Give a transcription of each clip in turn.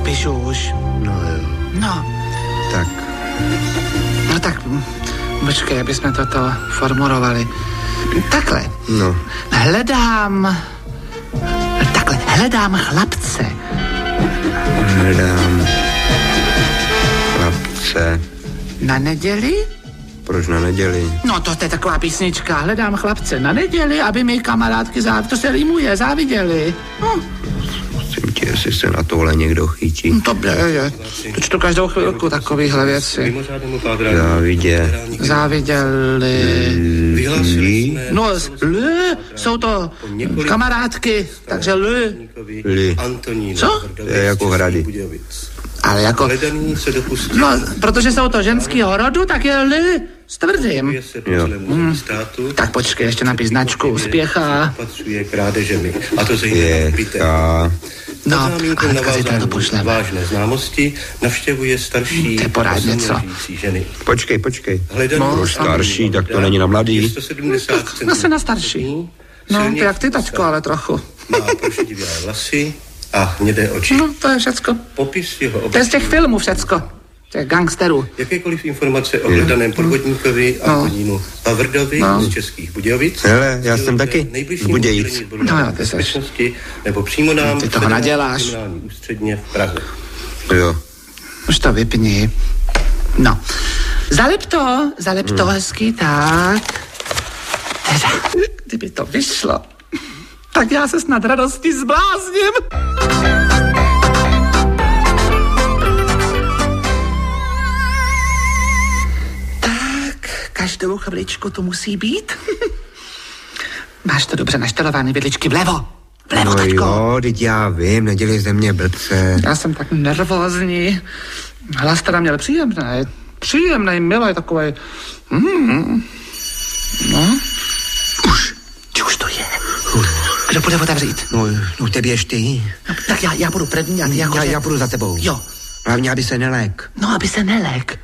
napíšu už. No jo. No. Tak. No tak, počkej, aby jsme toto formulovali. Takhle. No. Hledám chlapce. Hledám chlapce. Na neděli? Proč na neděli? No to je taková písnička. Hledám chlapce na neděli, aby mi kamarádky to se rýmuje, záviděli. No. Musím tě, jestli se na tohle někdo chytí. No to je. To čtu každou chvilku takovýhle věci. Záviděli. No, jsou to kamarádky, takže Co? To je jako hrady. Ale jako... No, protože jsou to ženskýho rodu, tak je stvrdím. Jo. Tak počkej, ještě napíš značku Spěchá. Spěchá. No, ale zítra to pošleme. Vážné známosti navštěvuje starší to je porád něco. Ženy. Počkej. Pro starší, tak to není na mladý. Zase na starší. No, jak ty, tačko, ale trochu. Má prošedivělé vlasy a hnědé oči. No, to je všecko. Popis jeho To je z těch filmů všecko. Těch gangsterů. Jakékoliv informace o hledaném podvodníkovi Antonínu Pavrdovi z Českých Budějovic. Hele, já jsem taky z Budějic. No jo, ty seš. Nebo přímo nám ty toho naděláš. Ústředně v Praze. Jo. Už to vypni. No. Zalep to hezky, tak. Teda, kdyby to vyšlo, tak já se snad radostí zblázním. Každou chviličku to musí být. Máš to dobře naštelovaný, vidličky vlevo. Vlevo, tačko. Jo, teď já vím, nedělej ze mě blbce. Já jsem tak nervózní. Hlas teda měl příjemný, milý takovej. No. Už to je. Kdo bude otevřít? No ty běž ty. No, tak já budu první a ty jako... Já budu za tebou. Jo. Hlavně, aby se nelék. No, aby se nelék.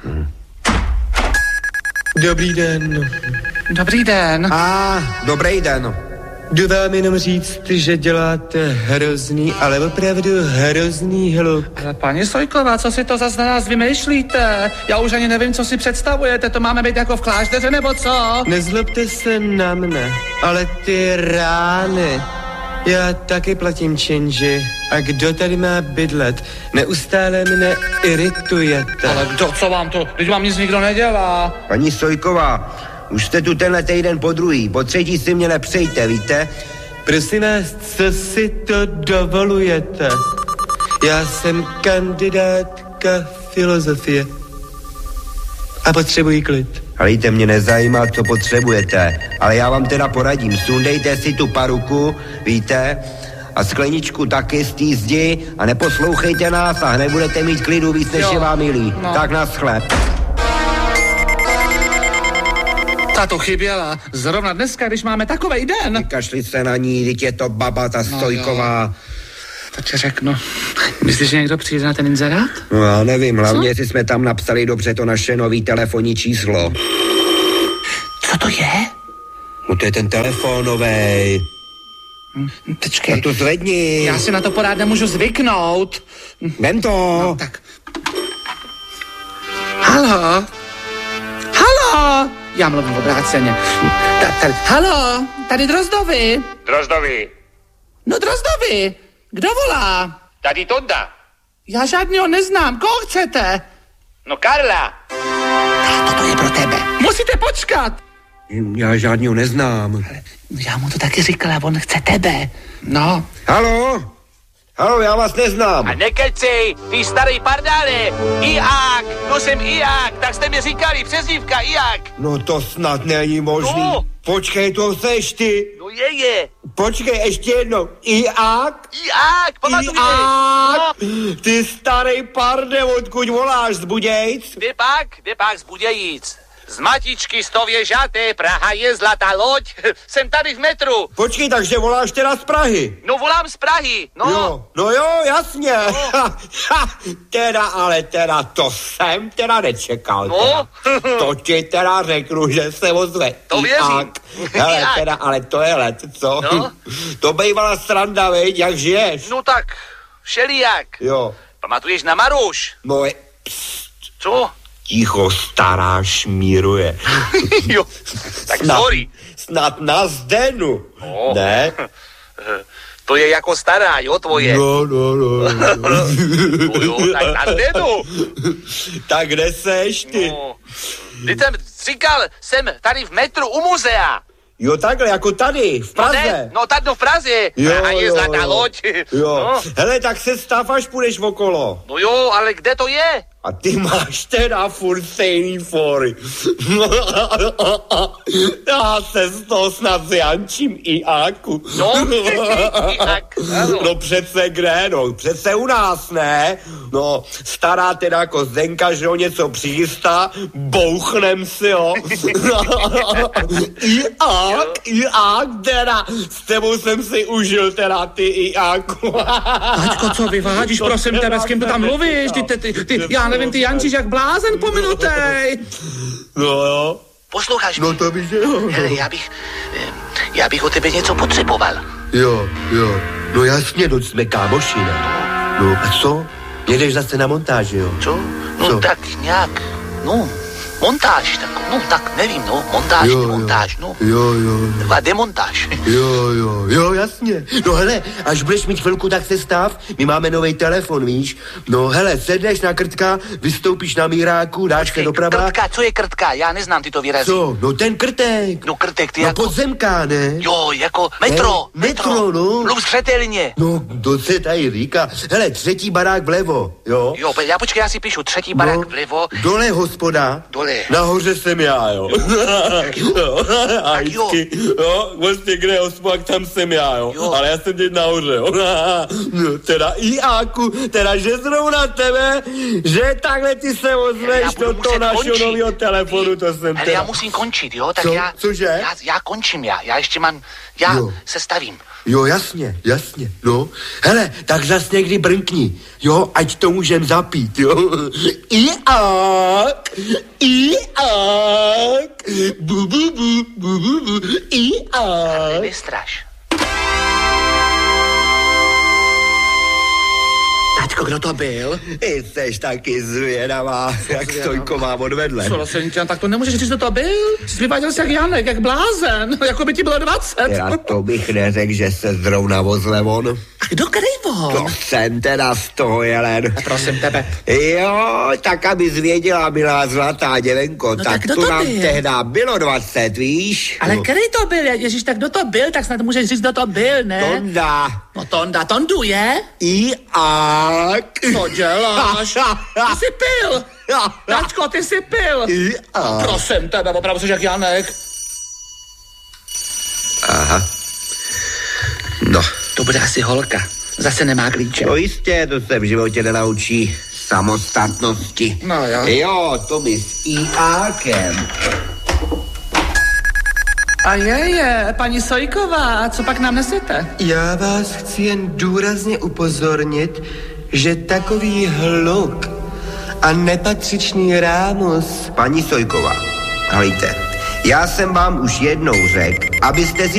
Dobrý den. Dobrý den. Dobrý den. Jdu vám jenom říct, že děláte hrozný, ale opravdu hrozný hluk. Ale paní Sojková, co si to zase na nás vymýšlíte? Já už ani nevím, co si představujete, to máme být jako v klášteře, nebo co? Nezlobte se na mne, ale ty rány. Já taky platím činži. A kdo tady má bydlet? Neustále mne iritujete. Ale co vám to? Teď vám nic nikdo nedělá. Paní Sojková, už jste tu tenhle týden po druhý, po třetí si mě nepřejte, víte? Prosím vás, co si to dovolujete? Já jsem kandidátka filozofie. A potřebuji klid. Ale víte, mě nezajímá, co potřebujete, ale já vám teda poradím, sundejte si tu paruku, víte, a skleničku taky z té zdi a neposlouchejte nás a hned budete mít klidu víc, než je vám milý. No. Tak naschle. Ta to chyběla. Zrovna dneska, když máme takovej den. Kašli se na ní, teď je to baba, ta Sojková. To ti řeknu. Myslíš, že někdo přijde na ten inzerát? No já nevím, hlavně jestli jsme tam napsali dobře to naše nový telefonní číslo. Co to je? No to je ten telefon novej. Počkej. A to zvedni. Já si na to porád nemůžu zvyknout. Vem to. No, tak. Haló? Haló? Já mluvím obráceně. Haló? Tady Drozdovi. Drozdovi. No Drozdovi. Kdo volá? Tady Tonda. Já žádného neznám. Koho chcete? No Karla. Toto je pro tebe. Musíte počkat. Já žádného neznám. Ale já mu to taky říkal a on chce tebe. No. Haló? Haló, já vás neznám. A nekecej, ty starý pardále. Iák, no jsem Iák, tak jste mi říkali, přezdívka Iák. No to snad není možný. No. Počkej, to seš ty. No je. Počkej, ještě jednou. Iák? Iák, pamatuj. Iák! No. Ty starý parde, odkud voláš, z Budějic? Kde pak z Budějic? Z Matičky Stověžaté, Praha je zlatá loď, jsem tady v metru. Počkej, takže voláš teda z Prahy? No volám z Prahy, no. Jo, no jo, jasně. No. teda, to jsem teda nečekal. No. Teda. To ti teda řeknu, že se ozve. To věřím. Hele, teda, ale to je let, co? No. To bývala sranda, veď, jak žiješ? No tak, všelijak. Jo. Pamatuješ na Maruš? No, Co? ticho, stará šmíruje. Jo, tak sorry. Snad na Zdenu, ne? To je jako stará, jo, tvoje? No. No jo, tak na Zdenu. Tak kde seš ty? No, teď jsem říkal, jsem tady v metru u muzea. Jo, takhle, jako tady, v Praze. No ne, no tady v Praze. A je zlatá loď. Jo. No. Hele, tak se stav, až půjdeš okolo. No jo, ale kde to je? A ty máš teda furt stejný fory. Já se z toho snad zjančím i Áku. No, jak? No přece kde, no, přece u nás, ne? No, stará teda jako Zdenka, že ho něco přichystá, bouchnem si, jo. I Ák, teda, s tebou jsem si užil teda ty i Áku. Taťko, co vyvádíš, prosím tebe, s kým to tam mluvíš? Ty, já nevím, ty jančíš jak blázen pominutej. No jo. Posloucháš No mě? to víš, že jo. Hele, já bych o tebe něco potřeboval. Jo. No jasně, no jsme kámoši, ne? No a co? Jedeš zase na montáži, jo? Co? No Co? tak nějak, no, montáž, tak nevím, no, montáž, demontáž, no. Jo. A demontáž. Jo, jasně. No hele, až budeš mít chvilku, tak se stav. My máme nový telefon, víš? No hele, sedneš na Krtka, vystoupíš na Míráku, dáš se doprava. Krtka, co je krtka? Já neznám tyto výrazy. Co? No ten Krtek. No krtek, ty No jako... podzemka, ne? Jo, jako metro. Metro, no. Mluv zřetelně. No, to se tady říká. Hele, 3. barák vlevo, jo? Jo, počkej, já si píšu 3. barák vlevo. Dole hospoda. Dole. Nahoře jsem já, jo. A vždycky, jo, vlastně kde je hospoda, tam jsem já, jo. Ale já jsem teď nahoře, jo. No, teda i Áku, teda že zrovna tebe, že takhle ty se ozveš do toho našeho nového telefonu, to jsem Hele, teda. já musím končit, jo, tak Co? já... Cože? Já končím, já ještě mám... Já se stavím. Jo, jasně, no. Hele, tak zas někdy brnkni, jo, ať to můžem zapít, jo. I Ák, bu, i Ák. Nestraš. Taťko, kdo to byl? Ty seš taky zvědavá, jak Stojko mám odvedle. Prosím tě, tak to nemůžeš říct, že to byl? Jsi vyváděl se jak Janek, jak blázen, jako by ti bylo 20. Já to bych neřekl, že se zrovna vozle on. A kdo kryvo? To jsem teda z toho, Jelen. Prosím tebe. Jo, tak abys věděla, milá zlatá děvenko, No tak tak kdo tu to nám byl? tehda bylo 20, víš? Ale který to byl? Ježíš, tak kdo to byl? Tak snad můžeš říct, kdo to byl, ne? Tonda. No Tondu je? I Ák. Co děláš? Ty jsi pil! Tačko, ty jsi pil! I Ák. Prosím tebe, opravdu jsi jak Janek. Aha. No. To bude asi holka. Zase nemá klíče. No jistě, to se v životě nenaučí samostatnosti. No jo. Jo, to my s I-Ákem. A paní Sojková, co pak nám nesete? Já vás chci jen důrazně upozornit, že takový hluk a nepatřičný rámus... Paní Sojková, hlejte, já jsem vám už jednou řekl, abyste si